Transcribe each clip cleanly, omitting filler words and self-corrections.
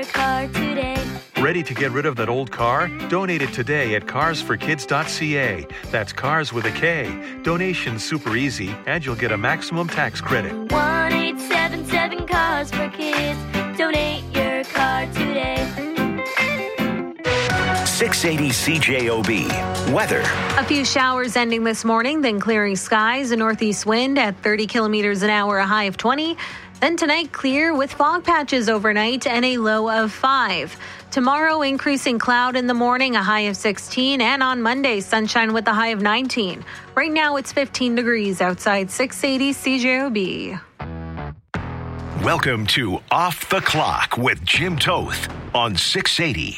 car today. Ready to get rid of that old car? Donate it today at carsforkids.ca. That's cars with a K. Donation's super easy, and you'll get a maximum tax credit. 1-877 Cars for Kids. Donate your car today. 680 CJOB. Weather. A few showers ending this morning, then clearing skies, a northeast wind at 30 kilometers an hour, a high of 20. Then tonight, clear with fog patches overnight and a low of 5. Tomorrow, increasing cloud in the morning, a high of 16. And on Monday, sunshine with a high of 19. Right now, it's 15 degrees outside 680 CJOB. Welcome to Off the Clock with Jim Toth on 680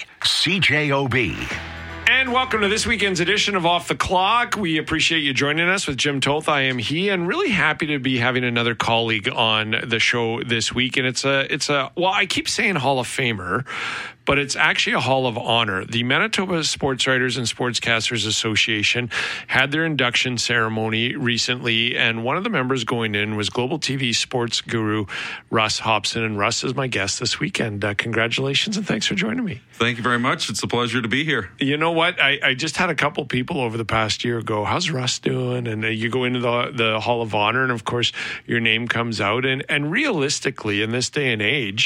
CJOB. And welcome to this weekend's edition of Off the Clock. We appreciate you joining us with Jim Toth. I am he, and really happy to be having another colleague on the show this week. And it's a well, I keep saying Hall of Famer, but it's actually a Hall of Honor. The Manitoba Sports Writers and Sportscasters Association had their induction ceremony recently, and one of the members going in was Global TV sports guru Russ Hobson. And Russ is my guest this weekend. Congratulations, and thanks for joining me. Thank you very much. It's a pleasure to be here. You know what? I just had a couple people over the past year go, how's Russ doing? And you go into the Hall of Honor, and of course, your name comes out. And realistically, in this day and age,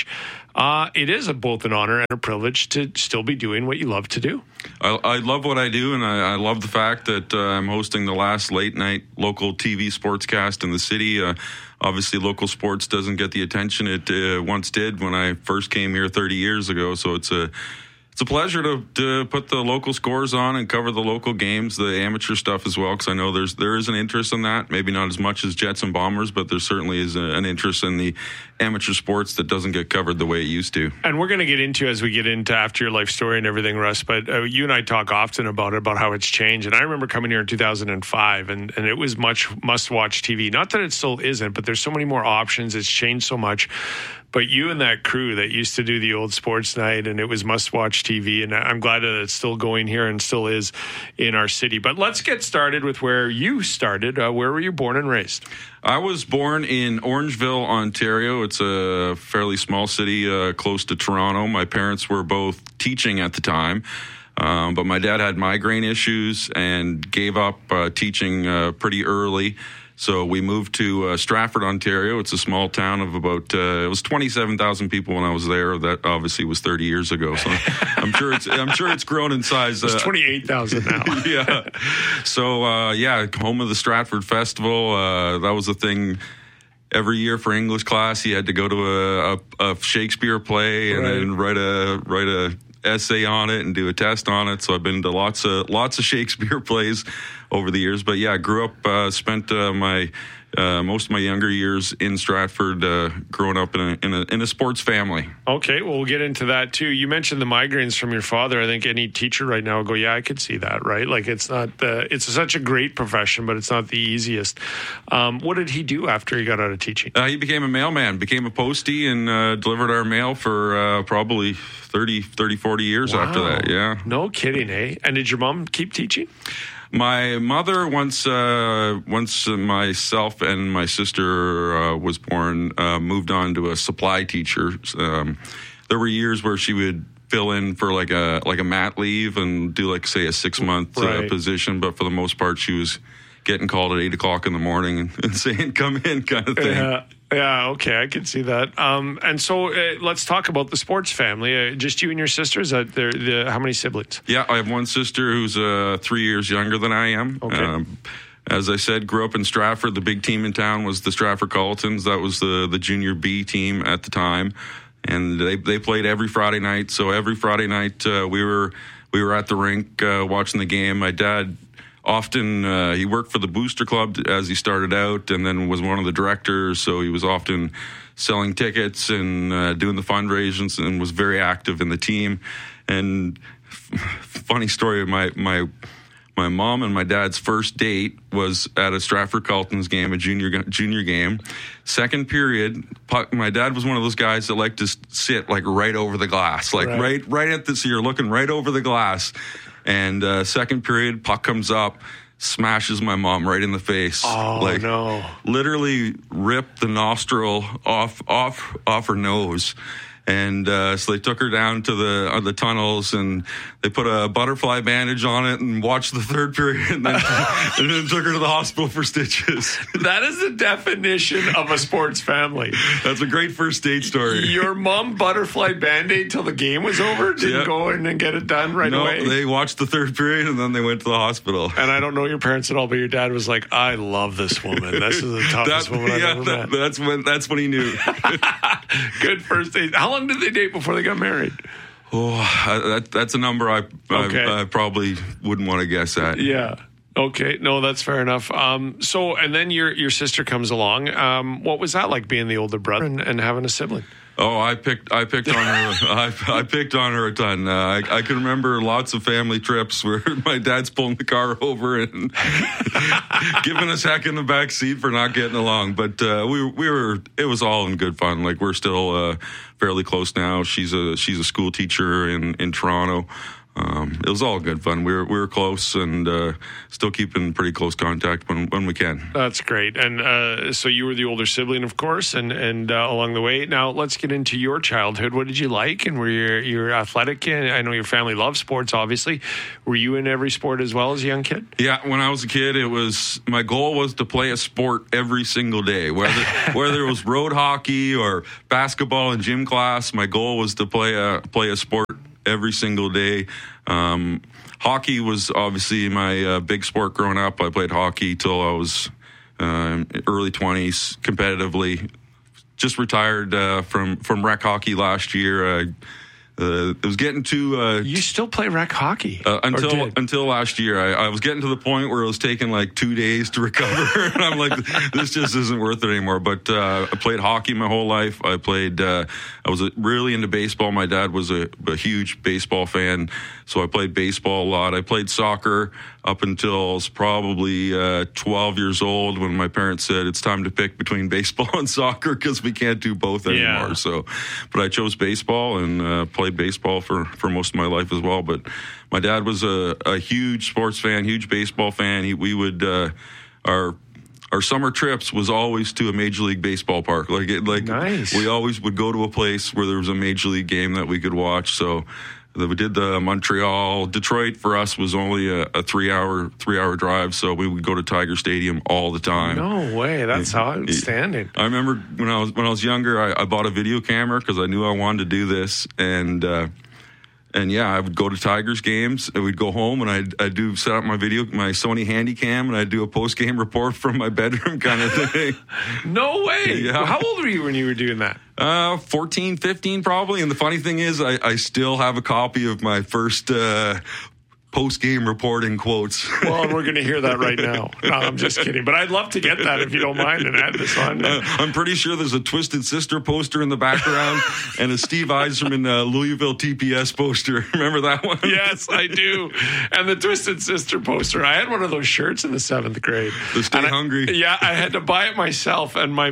it is both an honor and a privilege to still be doing what you love to do. I love what I do, and I love the fact that I'm hosting the last late-night local TV sportscast in the city. Obviously, local sports doesn't get the attention it once did when I first came here 30 years ago, so it's a pleasure to put the local scores on and cover the local games, the amateur stuff as well, because I know there is an interest in that. Maybe not as much as Jets and Bombers, but there certainly is an interest in the amateur sports that doesn't get covered the way it used to. And we're going to get into as we get into after your life story and everything, Russ, but you and I talk often about how it's changed. And I remember coming here in 2005, and it was much must-watch TV. Not that it still isn't, but there's so many more options. It's changed so much. But you and that crew that used to do the old sports night, and it was must-watch TV, and I'm glad that it's still going here and still is in our city. But let's get started with where you started. Where were you born and raised? I was born in Orangeville, Ontario. It's a fairly small city close to Toronto. My parents were both teaching at the time, but my dad had migraine issues and gave up teaching pretty early. So we moved to Stratford, Ontario. It's a small town of about, it was 27,000 people when I was there. That obviously was 30 years ago. So I'm sure it's grown in size. It's 28,000 now. Yeah. So, home of the Stratford Festival. That was a thing every year for English class. You had to go to a Shakespeare play and then write a essay on it and do a test on it. So I've been to lots of Shakespeare plays over the years. But yeah, I grew up, spent most of my younger years in Stratford, growing up in a sports family. Okay, well, we'll get into that too. You mentioned the migraines from your father. I think any teacher right now will go, yeah, I could see that, right? Like it's not, it's such a great profession, but it's not the easiest. What did he do after he got out of teaching? He became a mailman, became a postie, and delivered our mail for probably 30, 40 years after that. Yeah. No kidding, eh? And did your mom keep teaching? My mother, once myself and my sister was born, moved on to a supply teacher. There were years where she would fill in for like a mat leave and do a 6-month position, but for the most part, she was getting called at 8:00 in the morning and saying, "Come in," kind of thing. Yeah, okay, I can see that. And so let's talk about the sports family. Just you and your sisters? How many siblings? Yeah, I have one sister who's 3 years younger than I am. Okay. As I said, grew up in Stratford. The big team in town was the Stratford Culletons. That was the junior B team at the time. And they played every Friday night. So every Friday night we were at the rink watching the game. My dad often, he worked for the Booster Club as he started out, and then was one of the directors, so he was often selling tickets and doing the fundraisers, and was very active in the team. And funny story, my mom and my dad's first date was at a Stratford Culletons game, a junior game. Second period, my dad was one of those guys that liked to sit right over the glass, right at the, so you're looking right over the glass. And second period, puck comes up, smashes my mom right in the face. Oh, no. Literally ripped the nostril off her nose. And so they took her down to the tunnels, and they put a butterfly bandage on it and watched the third period, and then took her to the hospital for stitches. That is the definition of a sports family. That's a great first date story. Your mom butterfly Band-Aid till the game was over? Didn't go in and get it done right away? No, they watched the third period, and then they went to the hospital. And I don't know your parents at all, but your dad was like, I love this woman. This is the toughest woman I've ever met. That's when he knew. Good first date. How long did they date before they got married? Oh, that's a number I probably wouldn't want to guess at. Yeah. Okay. No, that's fair enough. So, and then your sister comes along. What was that like, being the older brother and having a sibling? Oh, I picked on her. I picked on her a ton. I can remember lots of family trips where my dad's pulling the car over and giving us heck in the back seat for not getting along. But we were. It was all in good fun. Like, we're still fairly close now. She's a school teacher in Toronto. It was all good fun. We were close, and still keeping pretty close contact when we can. That's great. And so you were the older sibling, of course, and along the way. Now let's get into your childhood. What did you like? And were you athletic? I know your family loves sports, obviously. Were you in every sport as well as a young kid? Yeah, when I was a kid, my goal was to play a sport every single day, whether it was road hockey or basketball in gym class. My goal was to play a sport every single day. Hockey was obviously my big sport growing up. I played hockey till I was early 20s competitively. Just retired from rec hockey last year. It was getting to... you still play rec hockey? Until last year. I was getting to the point where it was taking like 2 days to recover. And I'm like, this just isn't worth it anymore. But I played hockey my whole life. I was really into baseball. My dad was a huge baseball fan, so I played baseball a lot. I played soccer up until I was probably 12 years old, when my parents said it's time to pick between baseball and soccer because we can't do both anymore. Yeah. But I chose baseball and played baseball for most of my life as well. But my dad was a huge sports fan, huge baseball fan. We would our summer trips was always to a Major League Baseball park. Nice. We always would go to a place where there was a Major League game that we could watch. So we did the Detroit for us was only a 3-hour drive, so we would go to Tiger Stadium all the time. No way, that's outstanding. I remember when I was younger, I bought a video camera because I knew I wanted to do this, and yeah, I would go to Tigers games, and we'd go home, and I'd set up my Sony Handycam, and I'd do a post-game report from my bedroom kind of thing. No way! Yeah. How old were you when you were doing that? 14, 15 probably. And the funny thing is, I still have a copy of my first post-game reporting quotes. Well, we're going to hear that right now. No, I'm just kidding. But I'd love to get that if you don't mind and add this on. I'm pretty sure there's a Twisted Sister poster in the background and a Steve Yzerman Louisville TPS poster. Remember that one? Yes, I do. And the Twisted Sister poster. I had one of those shirts in the 7th grade. The Stay Hungry. Yeah, I had to buy it myself. And my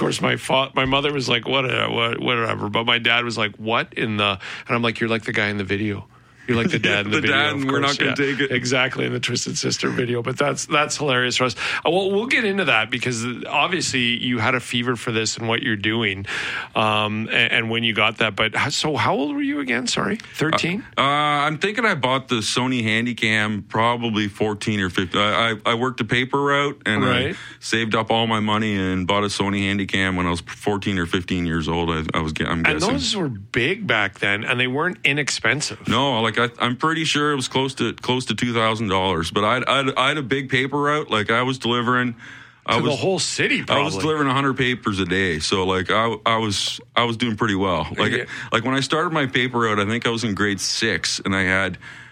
mother was like, whatever. But my dad was like, what in the... And I'm like, you're like the guy in the video. You're like the dad in the video. Dad, and we're not going to take it. Exactly, in the Twisted Sister video. But that's hilarious for us. Well, we'll get into that because obviously you had a fever for this and what you're doing, and when you got that. But so how old were you again? Sorry, 13? I'm thinking I bought the Sony Handycam probably 14 or 15. I worked a paper route, and I saved up all my money and bought a Sony Handycam when I was 14 or 15 years old. I'm guessing. And those were big back then, and they weren't inexpensive. No, I'm pretty sure it was close to $2,000. But I had a big paper route. Like, I was delivering the whole city. Probably. I was delivering 100 papers a day. So like I was doing pretty well. Like when I started my paper route, I think I was in grade 6, and I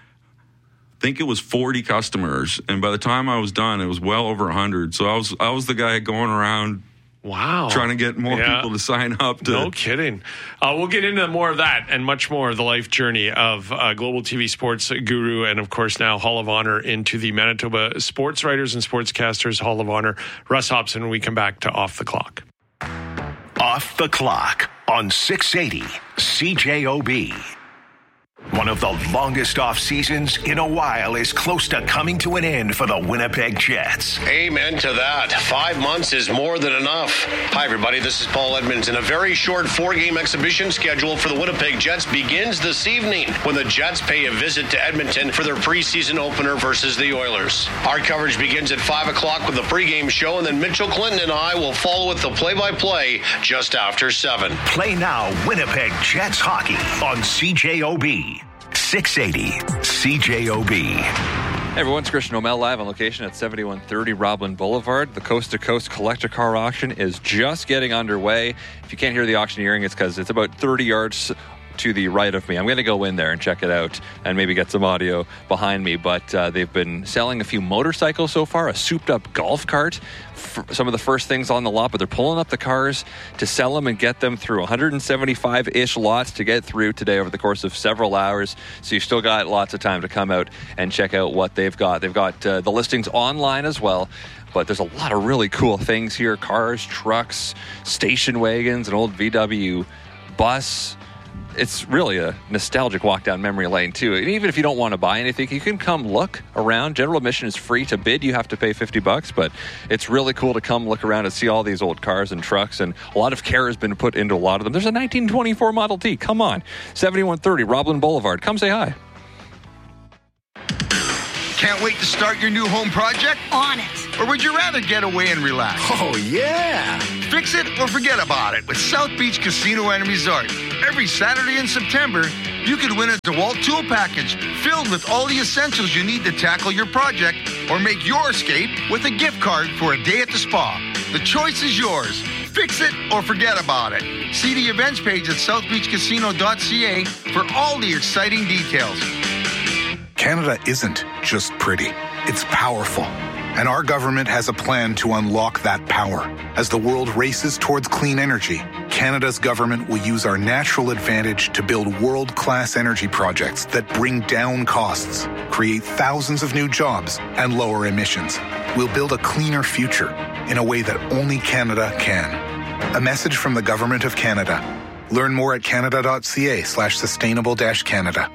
think it was 40 customers. And by the time I was done, it was well over 100. So I was the guy going around. Wow. Trying to get more people to sign up. No kidding. We'll get into more of that and much more, the life journey of Global TV sports guru and, of course, now Hall of Honor into the Manitoba Sports Writers and Sportscasters Hall of Honor, Russ Hobson, when we come back to Off the Clock. Off the Clock on 680 CJOB. One of the longest off seasons in a while is close to coming to an end for the Winnipeg Jets. Amen to that. 5 months is more than enough. Hi, everybody. This is Paul Edmonds, and a very short 4-game exhibition schedule for the Winnipeg Jets begins this evening when the Jets pay a visit to Edmonton for their preseason opener versus the Oilers. Our coverage begins at 5 o'clock with the pregame show, and then Mitchell Clinton and I will follow with the play-by-play just after 7. Play now Winnipeg Jets hockey on CJOB. 680 CJOB. Hey everyone, it's Christian O'Mell live on location at 7130 Roblin Boulevard. The Coast to Coast Collect-A-Car auction is just getting underway. If you can't hear the auctioneering, it's because it's about 30 yards to the right of me. I'm going to go in there and check it out and maybe get some audio behind me. But they've been selling a few motorcycles so far, a souped-up golf cart, some of the first things on the lot, but they're pulling up the cars to sell them and get them through 175-ish lots to get through today over the course of several hours. So you've still got lots of time to come out and check out what they've got. They've got the listings online as well. But there's a lot of really cool things here. Cars, trucks, station wagons, an old VW bus. It's really a nostalgic walk down memory lane, too. And even if you don't want to buy anything, you can come look around. General admission is free. To bid, you have to pay $50, but it's really cool to come look around and see all these old cars and trucks. And a lot of care has been put into a lot of them. There's a 1924 Model T. Come on. 7130 Roblin Boulevard. Come say hi. Can't wait to start your new home project? On it. Or would you rather get away and relax? Oh, yeah. Fix it or forget about it with South Beach Casino and Resort. Every Saturday in September, you could win a DeWalt tool package filled with all the essentials you need to tackle your project or make your escape with a gift card for a day at the spa. The choice is yours. Fix it or forget about it. See the events page at southbeachcasino.ca for all the exciting details. Canada isn't just pretty, it's powerful. And our government has a plan to unlock that power. As the world races towards clean energy, Canada's government will use our natural advantage to build world-class energy projects that bring down costs, create thousands of new jobs, and lower emissions. We'll build a cleaner future in a way that only Canada can. A message from the Government of Canada. Learn more at canada.ca/sustainable-Canada.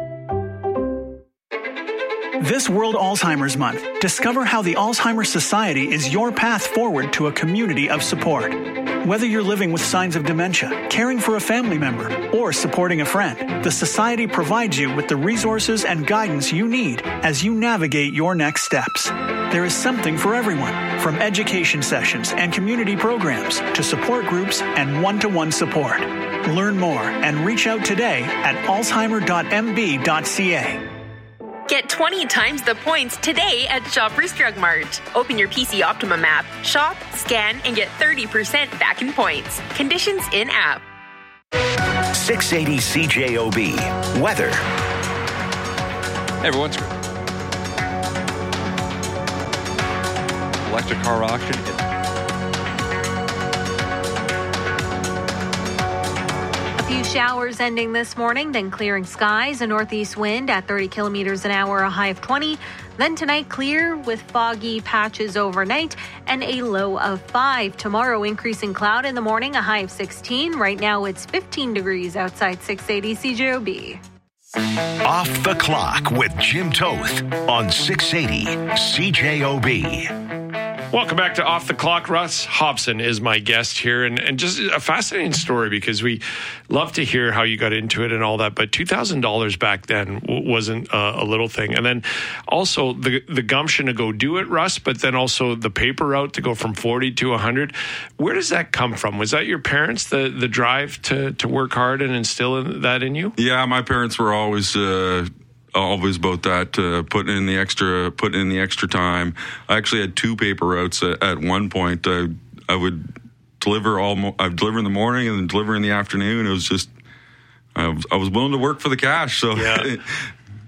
This World Alzheimer's Month, discover how the Alzheimer's Society is your path forward to a community of support. Whether you're living with signs of dementia, caring for a family member, or supporting a friend, the Society provides you with the resources and guidance you need as you navigate your next steps. There is something for everyone, from education sessions and community programs to support groups and one-to-one support. Learn more and reach out today at alzheimer.mb.ca. Get 20 times the points today at Shoppers Drug Mart. Open your PC Optimum app, shop, scan, and get 30% back in points. Conditions in app. 680 CJOB. Weather. Hey everyone. Electric car auction. Few showers ending this morning, then clearing skies, a northeast wind at 30 kilometers an hour, a high of 20. Then tonight, clear with foggy patches overnight and a low of 5. Tomorrow, increasing cloud in the morning, a high of 16. Right now, it's 15 degrees outside 680 CJOB. Off the Clock with Jim Toth on 680 CJOB. Welcome back to Off the Clock. Russ Hobson is my guest here, and just a fascinating story because we love to hear how you got into it and all that, but $2,000 back then wasn't a little thing. And then also the gumption to go do it, Russ, but then also the paper route to go from 40 to 100. Where does that come from? Was that your parents, the drive to work hard and instill that in you? Yeah, my parents were always about that, putting in the extra time. I actually had 2 paper routes at one point. I would deliver I'd deliver in the morning and then deliver in the afternoon. It was just I was willing to work for the cash. So yeah.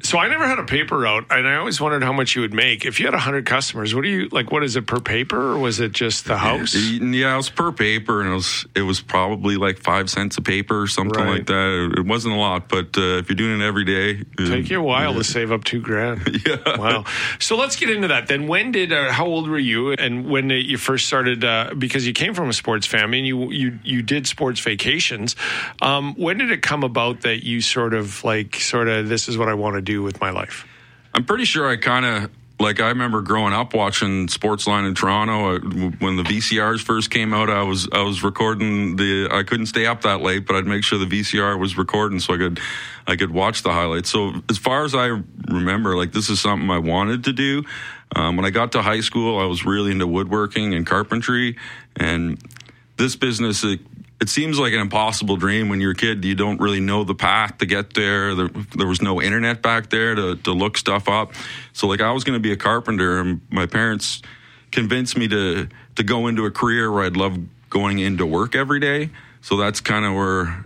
So I never had a paper route, and I always wondered how much you would make. If you had 100 customers, what is it per paper, or was it just the house? Yeah, it was per paper, and it was probably like 5 cents a paper or something like that. It wasn't a lot, but if you're doing it every day, take you a while to save up $2,000. Yeah. Wow. So let's get into that. Then how old were you, and when you first started? Because you came from a sports family, and you did sports vacations. When did it come about that you sort of this is what I want to do with my life? I'm pretty sure I remember growing up watching Sportsline in Toronto. When the VCRs first came out, I was recording I couldn't stay up that late, but I'd make sure the VCR was recording so I could watch the highlights. So as far as I remember, this is something I wanted to do. When I got to high school, I was really into woodworking and carpentry, and this business, it seems like an impossible dream when you're a kid. You don't really know the path to get there. There was no internet back there to look stuff up. So I was going to be a carpenter, and my parents convinced me to go into a career where I'd love going into work every day. So that's kind of where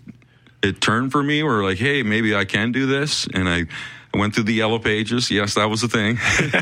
it turned for me. Where hey, maybe I can do this. And I went through the Yellow Pages. Yes, that was a thing.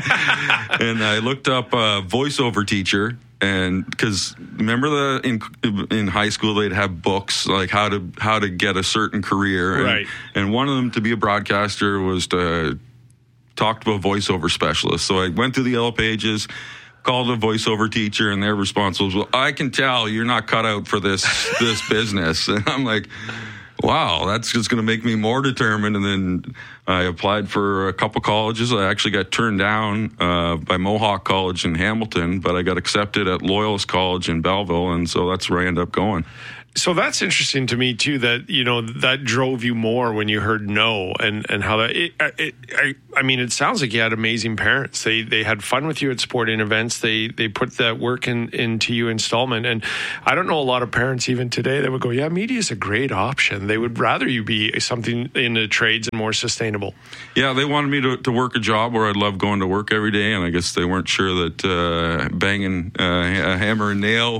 And I looked up voiceover teacher. And because remember in high school they'd have books like how to get a certain career, right? And one of them to be a broadcaster was to talk to a voiceover specialist. So I went through the Yellow Pages, called a voiceover teacher, and their response was, "Well, I can tell you're not cut out for this business." And I'm like, wow, that's just going to make me more determined. And then I applied for a couple colleges. I actually got turned down by Mohawk College in Hamilton, but I got accepted at Loyalist College in Belleville, and so that's where I ended up going. So that's interesting to me too. That that drove you more when you heard no, and how that. I mean, it sounds like you had amazing parents. They had fun with you at sporting events. They put that work into you installment. And I don't know a lot of parents even today that would go, yeah, media is a great option. They would rather you be something in the trades and more sustainable. Yeah, they wanted me to work a job where I'd love going to work every day, and I guess they weren't sure that banging a hammer and nail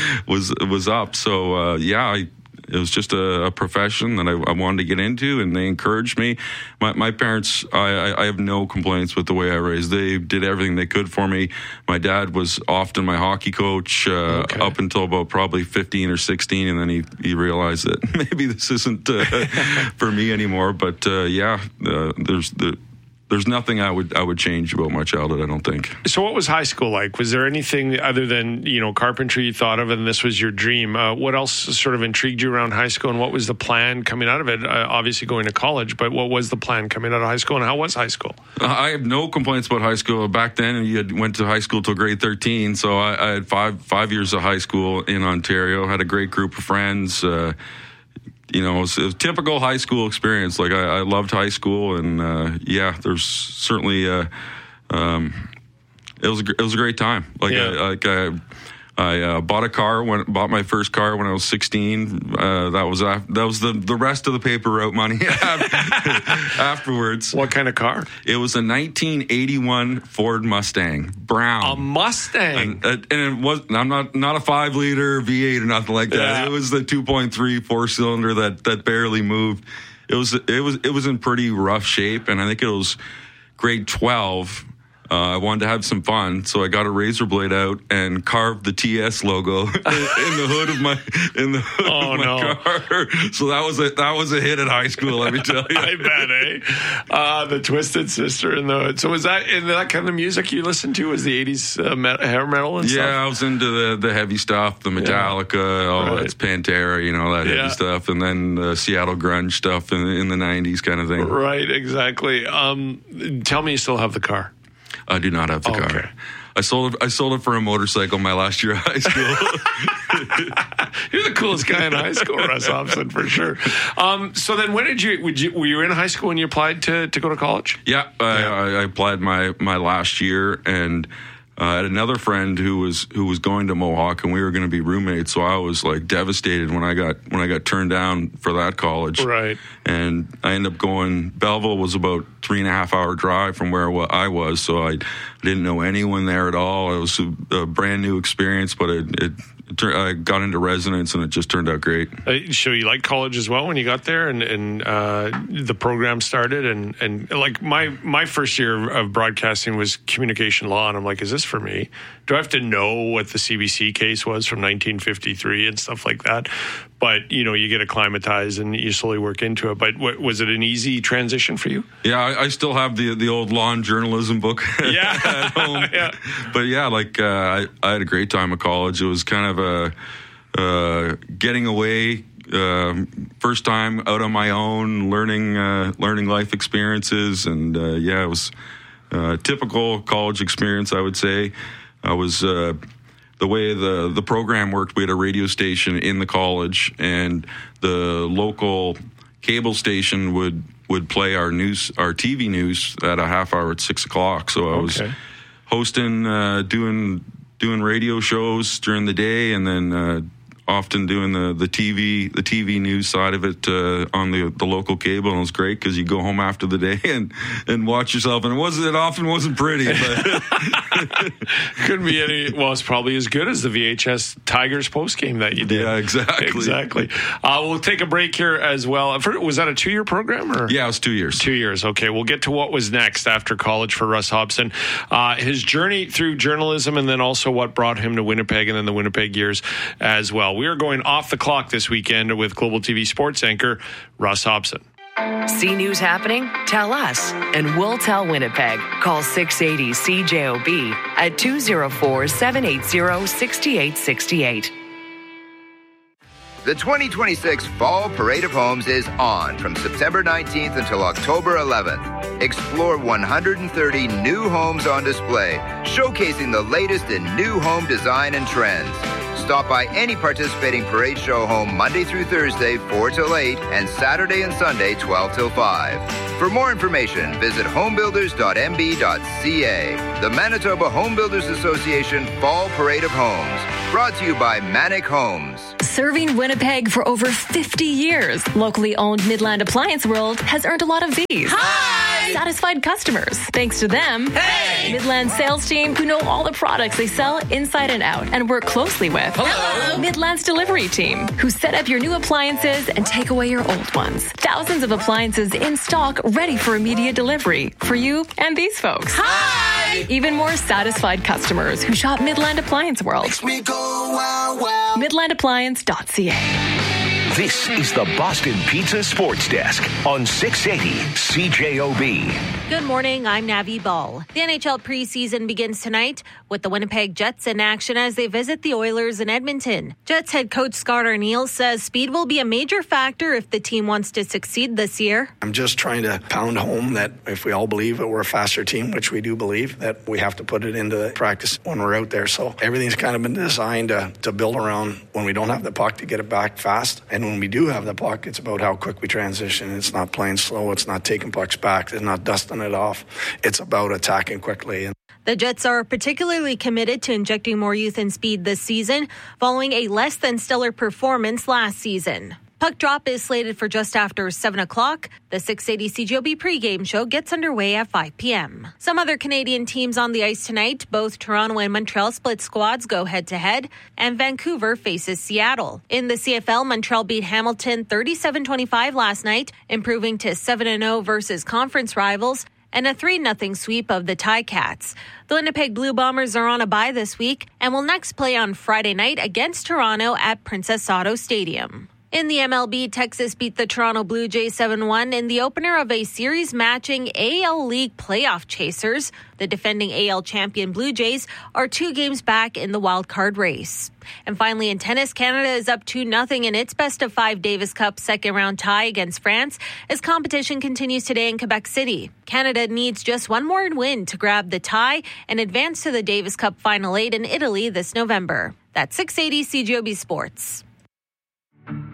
was up. So. It was just a profession that I wanted to get into, and they encouraged me. My parents, I have no complaints with the way I raised. They did everything they could for me. My dad was often my hockey coach up until about probably 15 or 16, and then he realized that maybe this isn't for me anymore. But there's nothing I would change about my childhood, I don't think. So what was high school like? Was there anything other than, carpentry you thought of and this was your dream? What else sort of intrigued you around high school, and what was the plan coming out of it? Obviously going to college, but what was the plan coming out of high school, and how was high school? I have no complaints about high school. Back then, you went to high school till grade 13, so I had five years of high school in Ontario, had a great group of friends. It was a typical high school experience. I loved high school, and there's certainly it was a great time. I bought a car bought my first car when I was 16. That was the rest of the paper route money afterwards. What kind of car? It was a 1981 Ford Mustang, brown. A Mustang, and it was. I'm not a 5-liter V8 or nothing like that. Yeah. It was the 2.3 4-cylinder that barely moved. It was in pretty rough shape, and I think it was grade 12. I wanted to have some fun, so I got a razor blade out and carved the TS logo in the hood of my car. So that was a hit at high school, let me tell you. I bet, the Twisted Sister in the hood. So was that in that kind of music you listened to? Was the 80s hair metal and stuff? Yeah, I was into the heavy stuff, the Metallica, that's Pantera, that heavy stuff, and then the Seattle grunge stuff in the 90s kind of thing. Right, exactly. Tell me you still have the car. I do not have the car. Okay. I sold it for a motorcycle my last year of high school. You're the coolest guy in high school, Russ Hobson, for sure. So then when were you in high school when you applied to go to college? Yeah, I applied my last year, and I had another friend who was going to Mohawk, and we were going to be roommates. So I was like devastated when I got turned down for that college. Right. And I ended up going. Belleville was about 3.5 hour drive from where I was, so I didn't know anyone there at all. It was a brand new experience, but I got into residence, and it just turned out great. So you liked college as well when you got there, and the program started, and like my first year of broadcasting was communication law, and I'm like, is this for me? Do I have to know what the CBC case was from 1953 and stuff like that? But you get acclimatized and you slowly work into it. But was it an easy transition for you? Yeah, I still have the old law and journalism book at home. Yeah. But yeah, I had a great time at college. It was kind of a getting away, first time out on my own, learning life experiences, and it was a typical college experience, I would say. I was the way the program worked. We had a radio station in the college, and the local cable station would play our TV news at a half hour at 6 o'clock. So I was hosting, doing radio shows during the day, and then often doing the TV news side of it on the local cable. And it was great because you go home after the day and watch yourself, and it often wasn't pretty, but couldn't be any. Well, it's probably as good as the VHS Tigers post game that you did. Yeah, exactly. We'll take a break here as well. Was that a 2-year program? Or? Yeah, it was 2 years. 2 years. Okay, we'll get to what was next after college for Russ Hobson. His journey through journalism, and then also what brought him to Winnipeg, and then the Winnipeg years as well. We are going off the clock this weekend with Global TV sports anchor Russ Hobson. See news happening? Tell us, and we'll tell Winnipeg. Call 680 CJOB at 204-780-6868. The 2026 Fall Parade of Homes is on from September 19th until October 11th. Explore 130 new homes on display, showcasing the latest in new home design and trends. Stop by any participating parade show home Monday through Thursday, 4 till 8, and Saturday and Sunday, 12 till 5. For more information, visit homebuilders.mb.ca. The Manitoba Home Builders Association Fall Parade of Homes. Brought to you by Manic Homes. Serving Winnipeg for over 50 years, locally owned Midland Appliance World has earned a lot of these. Hi! Satisfied customers. Thanks to them, hey! Midland sales team who know all the products they sell inside and out and work closely with. Hello! Midland's delivery team, who set up your new appliances and take away your old ones. Thousands of appliances in stock, ready for immediate delivery for you and these folks. Hi! Even more satisfied customers who shop Midland Appliance World. Makes me go wow, wow. MidlandAppliance.ca. This is the Boston Pizza Sports Desk on 680 CJOB. Good morning, I'm Navi Ball. The NHL preseason begins tonight with the Winnipeg Jets in action as they visit the Oilers in Edmonton. Jets head coach Scott Arniel says speed will be a major factor if the team wants to succeed this year. I'm just trying to pound home that if we all believe that we're a faster team, which we do believe, that we have to put it into practice when we're out there. So everything's kind of been designed to build around when we don't have the puck to get it back fast. And when we do have the puck, it's about how quick we transition. It's not playing slow. It's not taking pucks back. It's not dusting it off. It's about attacking quickly. The Jets are particularly committed to injecting more youth and speed this season, following a less than stellar performance last season. Puck drop is slated for just after 7 o'clock. The 680 CJOB pregame show gets underway at 5 p.m. Some other Canadian teams on the ice tonight. Both Toronto and Montreal split squads go head-to-head, and Vancouver faces Seattle. In the CFL, Montreal beat Hamilton 37-25 last night, improving to 7-0 versus conference rivals, and a 3-0 sweep of the Ticats. The Winnipeg Blue Bombers are on a bye this week and will next play on Friday night against Toronto at Princess Auto Stadium. In the MLB, Texas beat the Toronto Blue Jays 7-1 in the opener of a series matching AL League playoff chasers. The defending AL champion Blue Jays are 2 games back in the wild card race. And finally, in tennis, Canada is up 2-0 in its best-of-5 Davis Cup second-round tie against France as competition continues today in Quebec City. Canada needs just one more win to grab the tie and advance to the Davis Cup Final 8 in Italy this November. That's 680 CJOB Sports.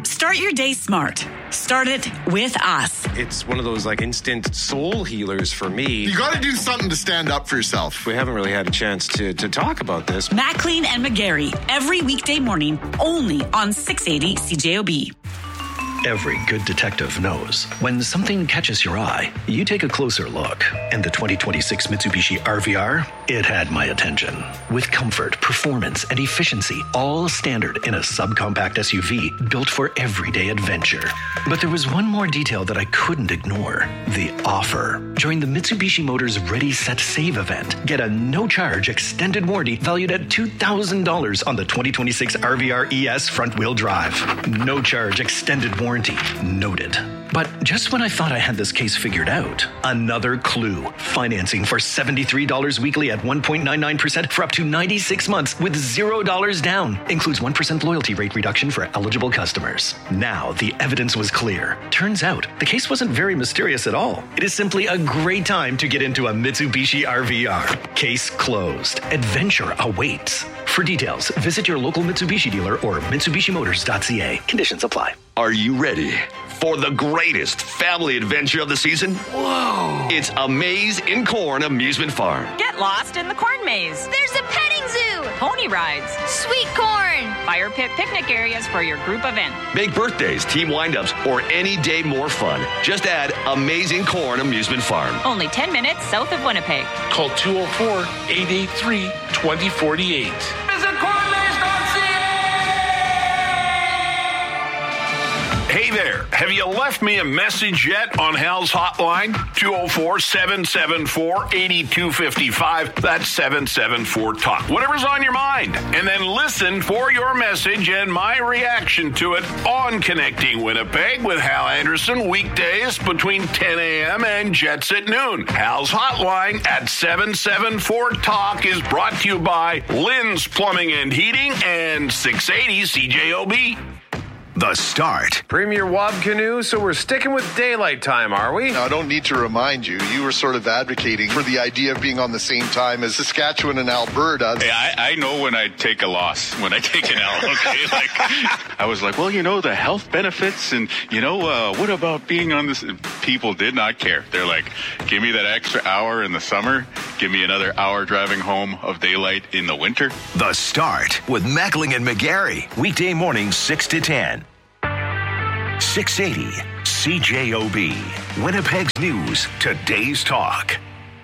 Start your day smart. Start it with us. It's one of those like instant soul healers for me. You got to do something to stand up for yourself. We haven't really had a chance to talk about this. McLean and McGarry, every weekday morning, only on 680 CJOB. Every good detective knows when something catches your eye, you take a closer look. And the 2026 Mitsubishi RVR, it had my attention. With comfort, performance, and efficiency, all standard in a subcompact SUV built for everyday adventure. But there was one more detail that I couldn't ignore: the offer. Join the Mitsubishi Motors Ready Set Save event. Get a no-charge extended warranty valued at $2,000 on the 2026 RVR ES front-wheel drive. No-charge extended warranty noted. But just when I thought I had this case figured out, another clue. Financing for $73 weekly at 1.99% for up to 96 months with $0 down. Includes 1% loyalty rate reduction for eligible customers. Now the evidence was clear. Turns out the case wasn't very mysterious at all. It is simply a great time to get into a Mitsubishi RVR. Case closed. Adventure awaits. For details, visit your local Mitsubishi dealer or MitsubishiMotors.ca. Conditions apply. Are you ready for the greatest family adventure of the season? Whoa! It's A Maze in Corn Amusement Farm. Get lost in the corn maze. There's a petting zoo. Pony rides. Sweet corn. Fire pit picnic areas for your group event. Make birthdays, team windups, or any day more fun. Just add Amazing Corn Amusement Farm. Only 10 minutes south of Winnipeg. Call 204-883-2048. Visit cornmaze.ca. Hey there, have you left me a message yet on Hal's hotline? 204-774-8255. That's 774-TALK. Whatever's on your mind. And then listen for your message and my reaction to it on Connecting Winnipeg with Hal Anderson, weekdays between 10 a.m. and Jets at noon. Hal's hotline at 774-TALK is brought to you by Lynn's Plumbing and Heating and 680 CJOB. The Start. Premier Wob Canoe, so we're sticking with daylight time, are we? Now, I don't need to remind you. You were sort of advocating for the idea of being on the same time as Saskatchewan and Alberta. Hey, I know when I take a loss, when I take an L, okay? Like, I was like, well, the health benefits and, what about being on this? People did not care. They're like, give me that extra hour in the summer. Give me another hour driving home of daylight in the winter. The Start with Mackling and McGarry. Weekday mornings 6 to 10. 680 CJOB. Winnipeg's news, today's talk.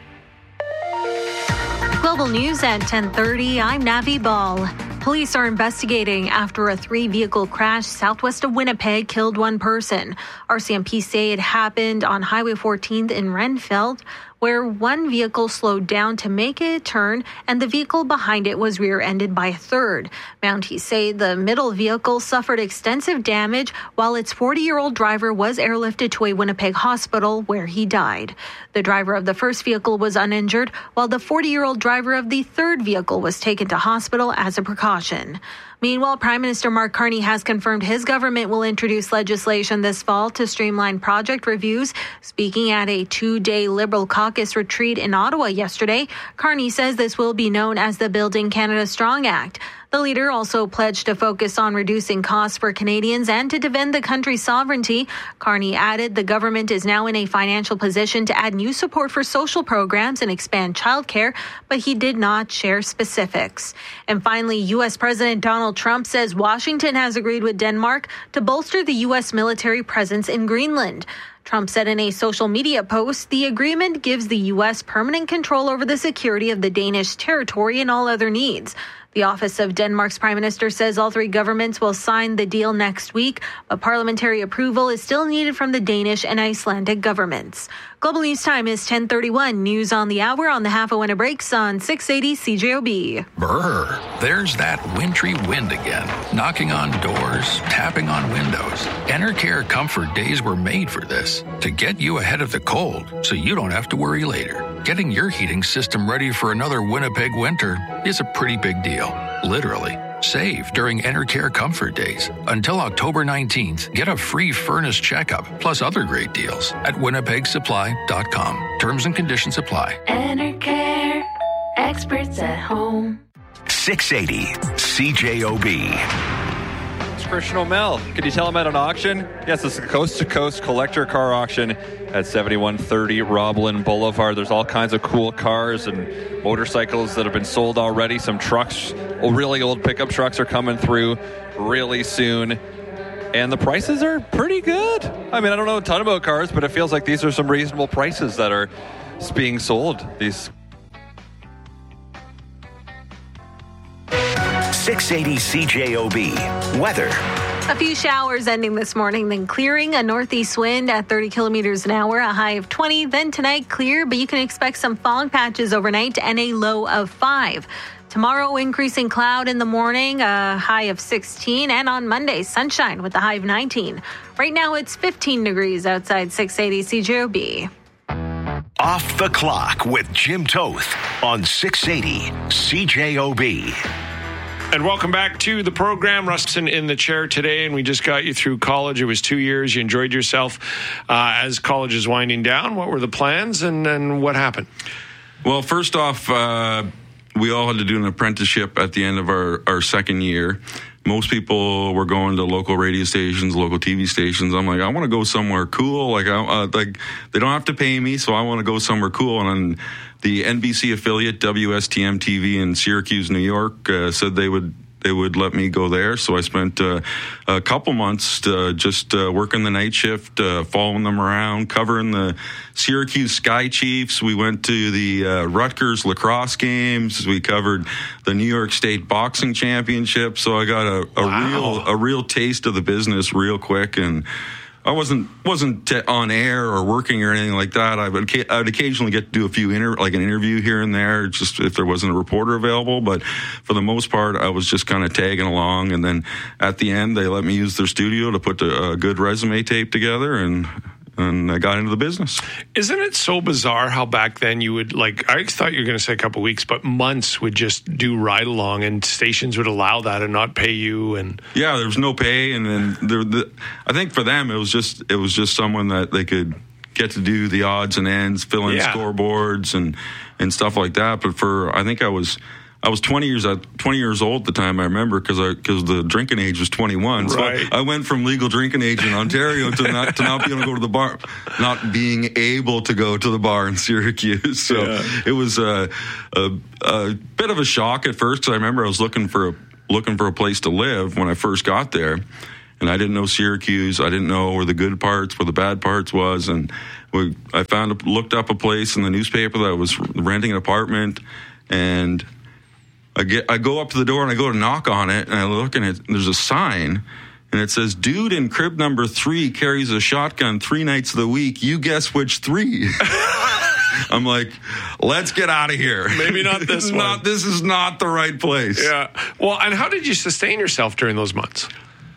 Global news at 10:30. I'm Navi Ball. Police are investigating after a 3-vehicle crash southwest of Winnipeg killed one person. RCMP say it happened on Highway 14th in Renfeld, where one vehicle slowed down to make a turn and the vehicle behind it was rear-ended by a third. Mounties say the middle vehicle suffered extensive damage while its 40-year-old driver was airlifted to a Winnipeg hospital where he died. The driver of the first vehicle was uninjured while the 40-year-old driver of the third vehicle was taken to hospital as a precaution. Meanwhile, Prime Minister Mark Carney has confirmed his government will introduce legislation this fall to streamline project reviews. Speaking at a 2-day Liberal caucus retreat in Ottawa yesterday, Carney says this will be known as the Building Canada Strong Act. The leader also pledged to focus on reducing costs for Canadians and to defend the country's sovereignty. Carney added the government is now in a financial position to add new support for social programs and expand childcare, but he did not share specifics. And finally, U.S. President Donald Trump says Washington has agreed with Denmark to bolster the U.S. military presence in Greenland. Trump said in a social media post, the agreement gives the U.S. permanent control over the security of the Danish territory and all other needs. The Office of Denmark's Prime Minister says all 3 governments will sign the deal next week, but parliamentary approval is still needed from the Danish and Icelandic governments. Global News Time is 10:31. News on the hour on the half hour when it breaks on 680 CJOB. Brr, there's that wintry wind again, knocking on doors, tapping on windows. Enercare Comfort Days were made for this, to get you ahead of the cold so you don't have to worry later. Getting your heating system ready for another Winnipeg winter is a pretty big deal, literally. Save during Enercare Comfort Days. Until October 19th, get a free furnace checkup plus other great deals at winnipegsupply.com. Terms and conditions apply. Enercare, experts at home. 680 CJOB. Christian O'Mell. Could you tell I'm at an auction? Yes, it's a coast-to-coast collector car auction at 7130 Roblin Boulevard. There's all kinds of cool cars and motorcycles that have been sold already. Some trucks, really old pickup trucks are coming through really soon. And the prices are pretty good. I mean, I don't know a ton about cars, but it feels like these are some reasonable prices that are being sold. These 680 CJOB. Weather. A few showers ending this morning, then clearing, a northeast wind at 30 kilometers an hour, a high of 20. Then tonight, clear, but you can expect some fog patches overnight and a low of 5. Tomorrow, increasing cloud in the morning, a high of 16. And on Monday, sunshine with a high of 19. Right now, it's 15 degrees outside 680 CJOB. Off the Clock with Jim Toth on 680 CJOB. And welcome back to the program. Rustin in the chair today, and we just got you through college. It was 2 years. You enjoyed yourself. As college is winding down, what were the plans and what happened? Well, first off, we all had to do an apprenticeship at the end of our second year. Most people were going to local radio stations, local TV stations. I'm like, I want to go somewhere cool. Like they don't have to pay me, so I want to go somewhere cool. And then the NBC affiliate, WSTM TV in Syracuse, New York, said they would let me go there. So I spent a couple months just working the night shift, following them around, covering the Syracuse Sky Chiefs. We went to the Rutgers lacrosse games. We covered the New York State Boxing Championship. So I got a real taste of the business real quick. And I wasn't on air or working or anything like that. I would occasionally get to do a few an interview here and there, just if there wasn't a reporter available. But for the most part, I was just kind of tagging along. And then at the end, they let me use their studio to put a good resume tape together, and I got into the business. Isn't it so bizarre how back then you would, I thought you were going to say a couple of weeks, but months would just do ride along, and stations would allow that and not pay you. And yeah, there was no pay, and then I think for them it was just someone that they could get to do the odds and ends, fill in scoreboards and stuff like that. But I think I was 20 years old at the time, I remember, because the drinking age was 21. So I went from legal drinking age in Ontario to not being able to go to the bar, not being able to go to the bar in Syracuse. So it was a bit of a shock at first, because I remember I was looking for a place to live when I first got there. And I didn't know Syracuse. I didn't know where the good parts, where the bad parts was. And I looked up a place in the newspaper that was renting an apartment, and I go up to the door and I go to knock on it, and I look, and there's a sign, and it says, "Dude in crib number 3 carries a shotgun 3 nights of the week. You guess which 3?" I'm like, let's get out of here. Maybe not this one. This is not the right place. Yeah. Well, and how did you sustain yourself during those months?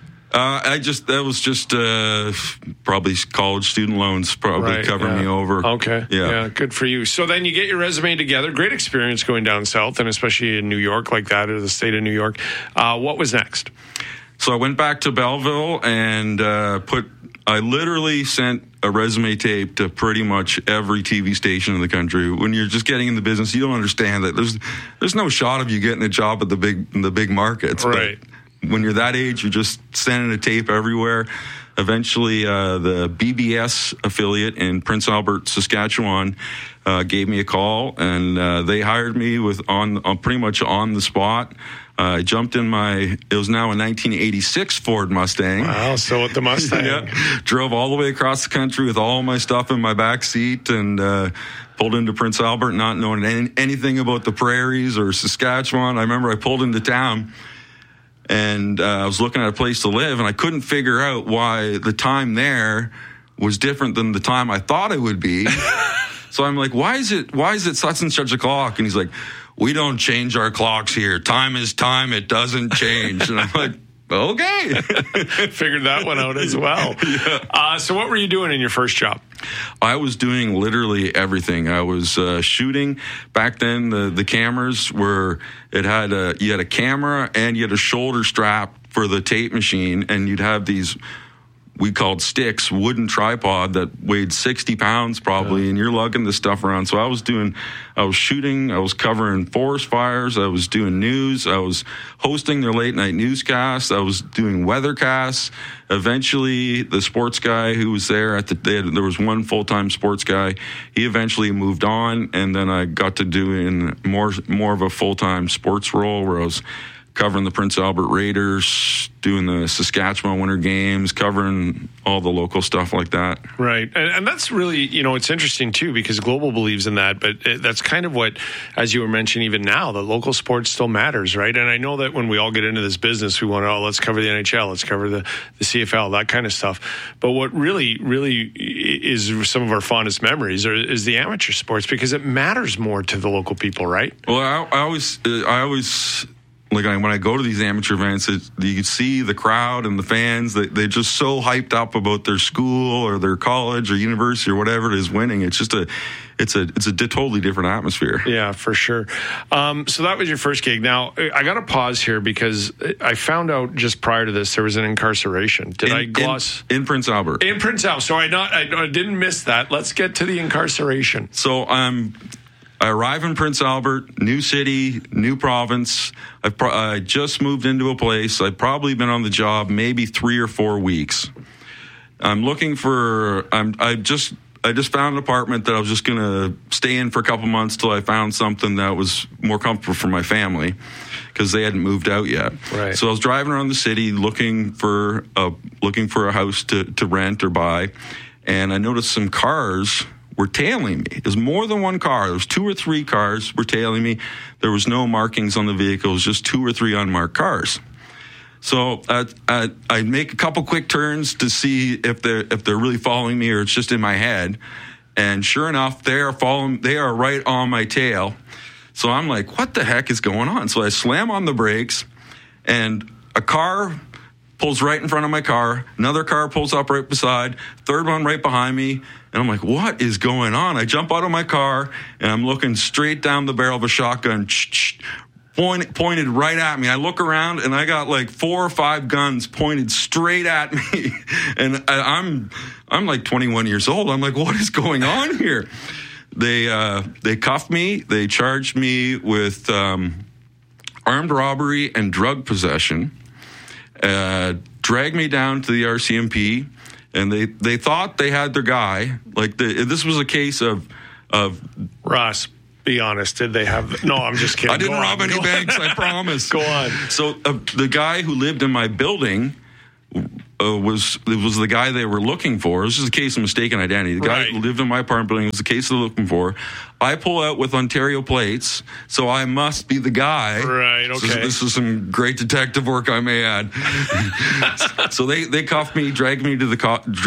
That was just probably college student loans covering me over. Okay. Yeah. Good for you. So then you get your resume together. Great experience going down south, and especially in New York like that, or the state of New York. What was next? So I went back to Belleville and I literally sent a resume tape to pretty much every TV station in the country. When you're just getting in the business, you don't understand that there's no shot of you getting a job at the big markets. Right. But when you're that age, you're just sending a tape everywhere. Eventually, the BBS affiliate in Prince Albert, Saskatchewan, gave me a call, and they hired me pretty much on the spot. I jumped in it was now a 1986 Ford Mustang. Wow, so with the Mustang. Drove all the way across the country with all my stuff in my back seat, and pulled into Prince Albert, not knowing anything about the prairies or Saskatchewan. I remember I pulled into town, and I was looking at a place to live, and I couldn't figure out why the time there was different than the time I thought it would be. So I'm like, why is it such and such o'clock? And he's like, we don't change our clocks here. Time is time. It doesn't change. And I'm like, okay. Figured that one out as well. Yeah. So what were you doing in your first job? I was doing literally everything. I was shooting. Back then, the cameras were, you had a camera and you had a shoulder strap for the tape machine, and you'd have these we called sticks, wooden tripod that weighed 60 pounds probably, and you're lugging this stuff around. So I was shooting, I was covering forest fires, I was doing news, I was hosting their late night newscasts, I was doing weathercasts. Eventually, the sports guy who was there there was one full-time sports guy. He eventually moved on, and then I got to doing more of a full-time sports role where I was covering the Prince Albert Raiders, doing the Saskatchewan Winter Games, covering all the local stuff like that. Right. And that's really, it's interesting too, because Global believes in that, but that's kind of what, as you were mentioning, even now, the local sports still matters, right? And I know that when we all get into this business, we want to, let's cover the NHL, let's cover the CFL, that kind of stuff. But what really, really is some of our fondest memories is the amateur sports, because it matters more to the local people, right? Well, I always like when I go to these amateur events, you can see the crowd and the fans. They're just so hyped up about their school or their college or university or whatever it is winning. It's just it's a totally different atmosphere. Yeah, for sure. So that was your first gig. Now I got to pause here because I found out just prior to this there was an incarceration. Did I gloss in Prince Albert? In Prince Albert. So I didn't miss that. Let's get to the incarceration. So I arrive in Prince Albert, new city, new province. I just moved into a place. I've probably been on the job maybe 3 or 4 weeks. I'm looking for. I just found an apartment that I was just going to stay in for a couple months till I found something that was more comfortable for my family, because they hadn't moved out yet. Right. So I was driving around the city looking for a house to rent or buy, and I noticed some cars were tailing me. There's more than one car. There was 2 or 3 cars were tailing me. There was no markings on the vehicles, just 2 or 3 unmarked cars. So I make a couple quick turns to see if they're really following me or it's just in my head. And sure enough, they are right on my tail. So I'm like, what the heck is going on? So I slam on the brakes, and a car pulls right in front of my car. Another car pulls up right beside. Third one right behind me. And I'm like, what is going on? I jump out of my car, and I'm looking straight down the barrel of a shotgun, pointed right at me. I look around, and I got like 4 or 5 guns pointed straight at me. And I'm like 21 years old. I'm like, what is going on here? They cuffed me. They charged me with armed robbery and drug possession. Dragged me down to the RCMP, and they thought they had their guy. Like this was a case of Ross. Be honest. Did they have? No, I'm just kidding. I didn't rob any banks. I promise. Go on. So the guy who lived in my building was the guy they were looking for. This is a case of mistaken identity. The guy who lived in my apartment building was the case they're looking for. I pull out with Ontario plates, so I must be the guy. Right, okay. So this is some great detective work, I may add. So they cuffed me, dragged me to the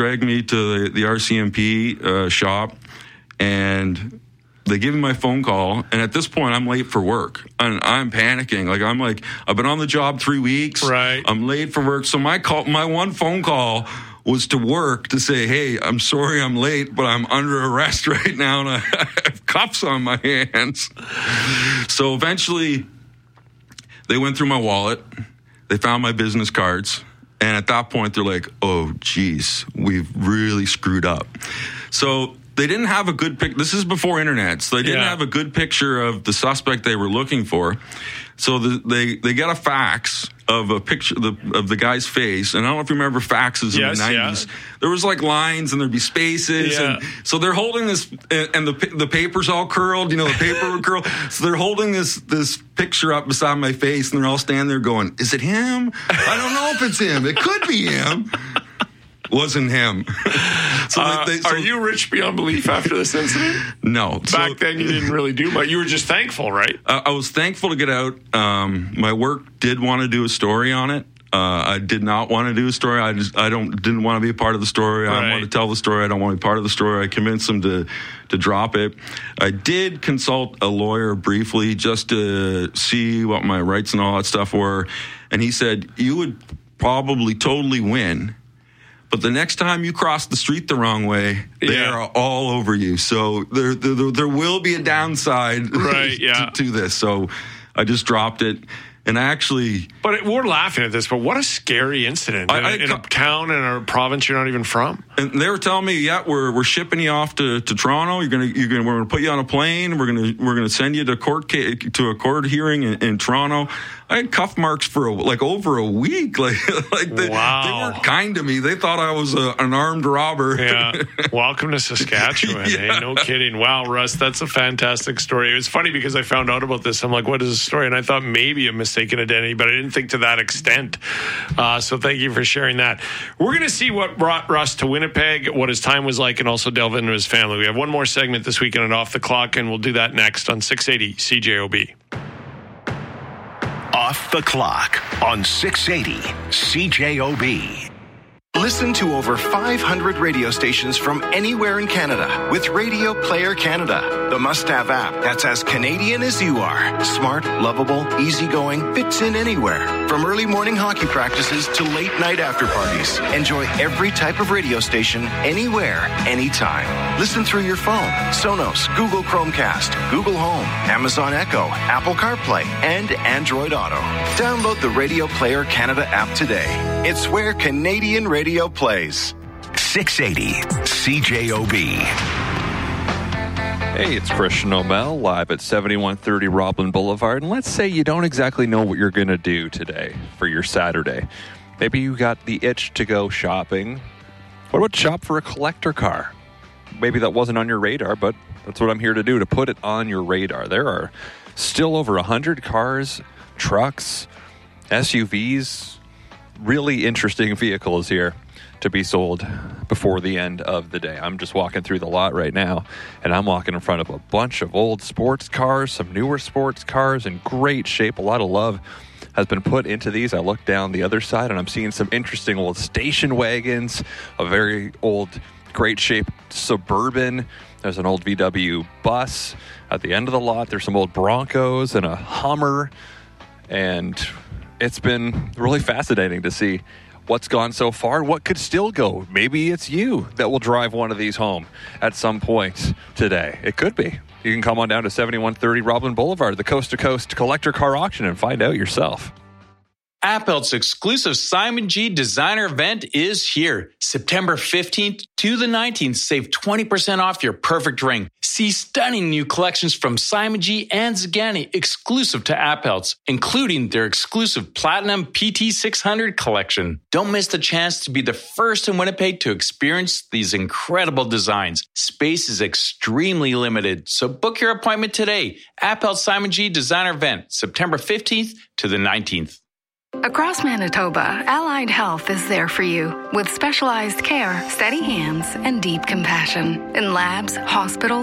RCMP shop, and they give me my phone call, and at this point, I'm late for work, and I'm panicking. I've been on the job 3 weeks. Right. I'm late for work, so my one phone call was to work to say, hey, I'm sorry I'm late, but I'm under arrest right now, and I have cuffs on my hands. So eventually, they went through my wallet. They found my business cards, and at that point, they're like, oh, geez, we've really screwed up. So they didn't have a good picture. This is before internet, so they didn't have a good picture of the suspect they were looking for. So they got a fax of a picture of the guy's face, and I don't know if you remember faxes in the 90s. Yeah. There was like lines, and there'd be spaces, and so they're holding this, and the paper's all curled. The paper would curl. So they're holding this picture up beside my face, and they're all standing there going, "Is it him? I don't know if it's him. It could be him." Wasn't him. So are you rich beyond belief after this incident? No. Back then you didn't really do much. You were just thankful, right? I was thankful to get out. My work did want to do a story on it. I did not want to do a story. I didn't want to be a part of the story. I want to tell the story. I don't want to be part of the story. I convinced them to drop it. I did consult a lawyer briefly just to see what my rights and all that stuff were. And he said, you would probably totally win, but the next time you cross the street the wrong way, they are all over you. So there will be a downside right, to this. So I just dropped it. And actually... But we're laughing at this, but what a scary incident in a town in a province you're not even from. And they were telling me, we're shipping you off to Toronto. We're gonna put you on a plane. We're gonna send you to a court hearing in Toronto. I had cuff marks for over a week. They weren't kind to me. They thought I was an armed robber. Yeah. Welcome to Saskatchewan. Yeah. No kidding. Wow, Russ, that's a fantastic story. It was funny because I found out about this. I'm like, what is the story? And I thought maybe a mistaken identity, but I didn't think to that extent. So thank you for sharing that. We're going to see what brought Russ to Winnipeg, what his time was like, and also delve into his family. We have one more segment this weekend at Off the Clock, and we'll do that next on 680 CJOB. Off the Clock on 680 CJOB. Listen to over 500 radio stations from anywhere in Canada with Radio Player Canada, the must-have app that's as Canadian as you are. Smart, lovable, easygoing, fits in anywhere. From early morning hockey practices to late night after parties. Enjoy every type of radio station, anywhere, anytime. Listen through your phone, Sonos, Google Chromecast, Google Home, Amazon Echo, Apple CarPlay, and Android Auto. Download the Radio Player Canada app today. It's where Canadian radio plays. 680 CJOB. Hey, it's Christian O'Mell live at 7130 Roblin Boulevard. And let's say you don't exactly know what you're going to do today for your Saturday. Maybe you got the itch to go shopping. What about shop for a collector car? Maybe that wasn't on your radar, but that's what I'm here to do, to put it on your radar. There are still over 100 cars, trucks, SUVs, really interesting vehicles here to be sold before the end of the day. I'm just walking through the lot right now, and I'm walking in front of a bunch of old sports cars, some newer sports cars in great shape. A lot of love has been put into these. I look down the other side, and I'm seeing some interesting old station wagons, a very old, great shape Suburban. There's an old VW bus. At the end of the lot, there's some old Broncos and a Hummer, and it's been really fascinating to see what's gone so far, what could still go. Maybe it's you that will drive one of these home at some point today. It could be. You can come on down to 7130 Roblin Boulevard, the coast-to-coast collector car auction, and find out yourself. Appelt's exclusive Simon G designer event is here. September 15th to the 19th. Save 20% off your perfect ring. See stunning new collections from Simon G and Zagani exclusive to Appelt's, including their exclusive Platinum PT600 collection. Don't miss the chance to be the first in Winnipeg to experience these incredible designs. Space is extremely limited, so book your appointment today. Appelt Simon G designer event, September 15th to the 19th. Across Manitoba, Allied Health is there for you with specialized care, steady hands, and deep compassion. In labs, hospitals,